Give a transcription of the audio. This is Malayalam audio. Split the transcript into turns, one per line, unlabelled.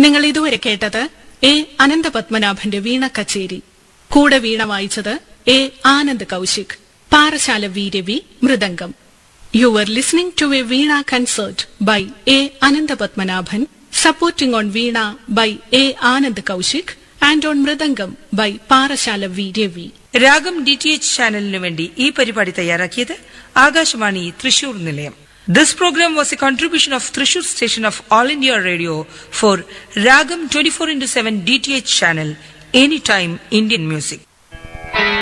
നിങ്ങൾ ഇതുവരെ കേട്ടത് എ അനന്തപത്മനാഭന്റെ വീണ കച്ചേരി. കൂടെ വീണ വായിച്ചത് A Anand Kaushik. Parassala V Ravi mridangam. You were listening to a Veena concert by A. Ananthapadmanabhan, supporting on Veena by A. Anand Kaushik and on Mridangam by Parashala V. Devi.
രാഗം DTH ചാനലിനു വേണ്ടി ഈ പരിപാടി തയ്യാറാക്കിയത് ആകാശവാണി തൃശൂർ നിലയം. This program was a contribution of Thrissur station of All India Radio for Ragam 24/7 DTH channel, anytime Indian music.